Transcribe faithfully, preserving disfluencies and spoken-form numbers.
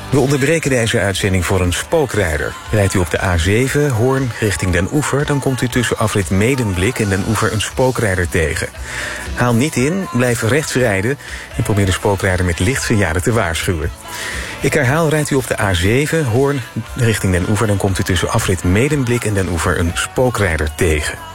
We onderbreken deze uitzending voor een spookrijder. Rijdt u op de A zeven, Hoorn, richting Den Oever... dan komt u tussen afrit Medemblik en Den Oever een spookrijder tegen. Haal niet in, blijf rechts rijden... en probeer de spookrijder met lichtsignalen te waarschuwen. Ik herhaal, rijdt u op de A zeven, Hoorn, richting Den Oever... dan komt u tussen afrit Medemblik en Den Oever een spookrijder tegen.